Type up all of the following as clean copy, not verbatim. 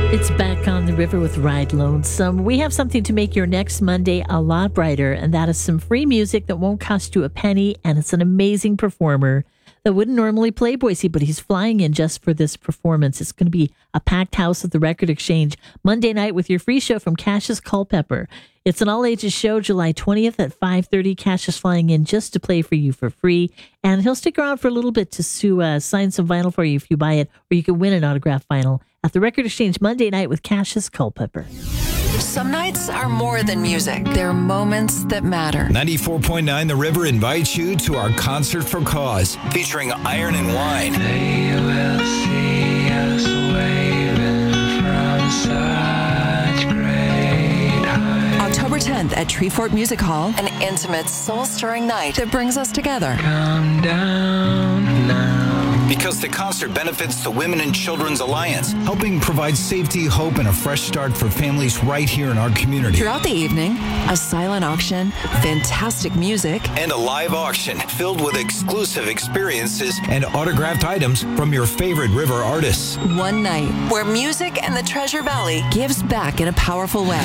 It's Back on the River with Ride Lonesome. We have something to make your next Monday a lot brighter, and that is some free music that won't cost you a penny, and it's an amazing performer that wouldn't normally play Boise, but he's flying in just for this performance. It's going to be a packed house at the Record Exchange Monday night with your free show from Cassius Culpepper. It's an all-ages show, July 20th at 5:30. Cassius flying in just to play for you for free, and he'll stick around for a little bit to sign some vinyl for you if you buy it, or you can win an autographed vinyl at the Record Exchange Monday night with Cassius Culpepper. Some nights are more than music. They're moments that matter. 94.9 The River invites you to our Concert for Cause, featuring Iron and Wine. They will see us waving from such great heights. October 10th at Treefort Music Hall, an intimate, soul-stirring night that brings us together. Come down now. Because the concert benefits the Women and Children's Alliance, helping provide safety, hope, and a fresh start for families right here in our community. Throughout the evening, a silent auction, fantastic music, And a live auction filled with exclusive experiences and autographed items from your favorite river artists. one night where music and the Treasure Valley gives back in a powerful way.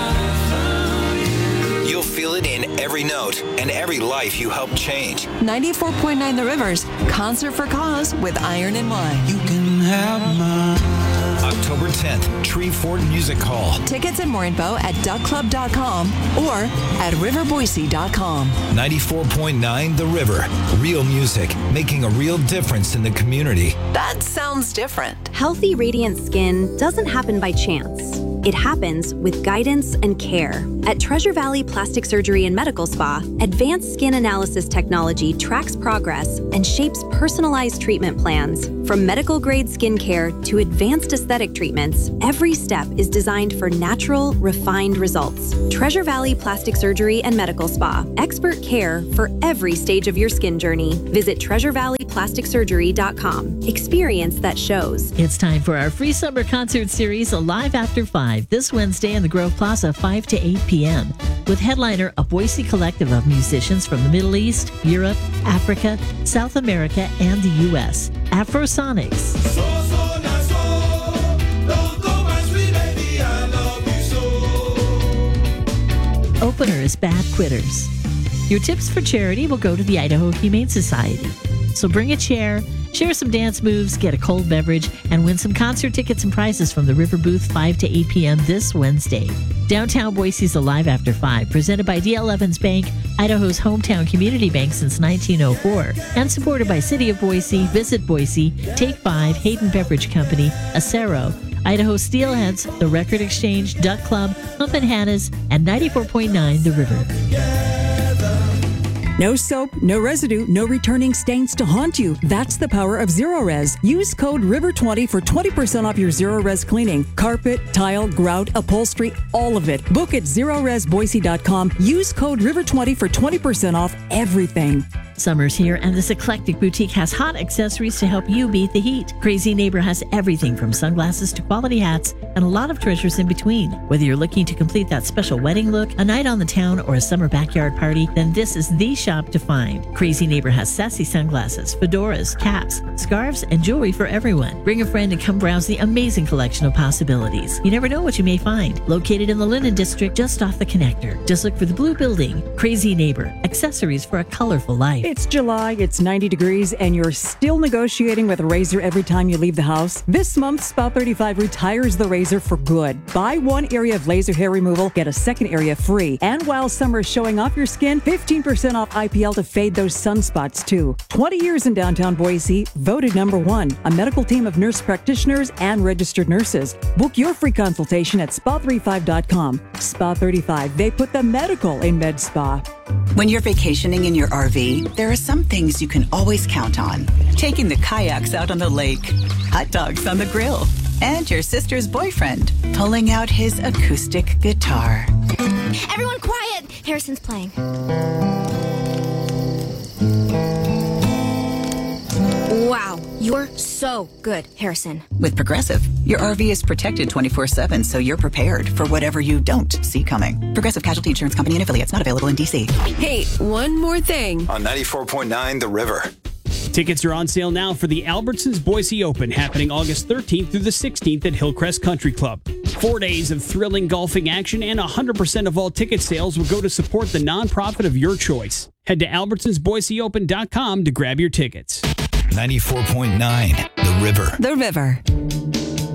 You'll feel it in every note and every life you help change. 94.9 The Rivers, Concert for Cause with Iron and Wine. You can have mine. October 10th, Treefort Music Hall. Tickets and more info at duckclub.com or at riverboise.com. 94.9 The River. Real music, making a real difference in the community. That sounds different. Healthy, radiant skin doesn't happen by chance. It happens with guidance and care. At Treasure Valley Plastic Surgery and Medical Spa, advanced skin analysis technology tracks progress and shapes personalized treatment plans. From medical-grade skincare to advanced aesthetic treatments, every step is designed for natural, refined results. Treasure Valley Plastic Surgery and Medical Spa, expert care for every stage of your skin journey. Visit TreasureValleyPlasticSurgery.com. Experience that shows. It's time for our free summer concert series, Alive After 5, this Wednesday in the Grove Plaza, 5 to 8 p.m. with headliner a Boise collective of musicians from the Middle East, Europe, Africa, South America, and the U.S. Afrosonics. Opener is Bad Quitters. Your tips for charity will go to the Idaho Humane Society. So bring a chair, share some dance moves, get a cold beverage, and win some concert tickets and prizes from the River Booth 5 to 8 p.m. this Wednesday. Downtown Boise's Alive After 5, presented by D.L. Evans Bank, Idaho's hometown community bank since 1904, and supported by City of Boise, Visit Boise, Take 5, Hayden Beverage Company, Acero, Idaho Steelheads, The Record Exchange, Duck Club, Hump and Hannah's, and 94.9 The River. No soap, no residue, no returning stains to haunt you. That's the power of Zero Res. Use code RIVER20 for 20% off your Zero Res cleaning. Carpet, tile, grout, upholstery, all of it. Book at ZeroResBoise.com. Use code RIVER20 for 20% off everything. Summer's here, and this eclectic boutique has hot accessories to help you beat the heat. Crazy Neighbor has everything from sunglasses to quality hats and a lot of treasures in between. Whether you're looking to complete that special wedding look, a night on the town, or a summer backyard party, then this is the shop to find. Crazy Neighbor has sassy sunglasses, fedoras, caps, scarves, and jewelry for everyone. Bring a friend and come browse the amazing collection of possibilities. You never know what you may find. Located in the Linden District, just off the connector. Just look for the blue building. Crazy Neighbor, accessories for a colorful life. It's July, it's 90 degrees, and you're still negotiating with a razor every time you leave the house? This month, Spa 35 retires the razor for good. Buy one area of laser hair removal, get a second area free. And while summer is showing off your skin, 15% off IPL to fade those sunspots too. 20 years in downtown Boise, voted #1. A medical team of nurse practitioners and registered nurses. Book your free consultation at spa35.com. Spa 35, they put the medical in med spa. When you're vacationing in your RV, there are some things you can always count on. Taking the kayaks out on the lake, hot dogs on the grill, and your sister's boyfriend pulling out his acoustic guitar. Everyone quiet! Harrison's playing. Wow, you're so good, Harrison. With Progressive, your RV is protected 24/7, so you're prepared for whatever you don't see coming. Progressive Casualty Insurance Company and affiliates, not available in D.C. Hey, one more thing. On 94.9 The River. Tickets are on sale now for the Albertsons Boise Open, happening August 13th through the 16th at Hillcrest Country Club. 4 days of thrilling golfing action, and 100% of all ticket sales will go to support the nonprofit of your choice. Head to albertsonsboiseopen.com to grab your tickets. 94.9 The River. The River.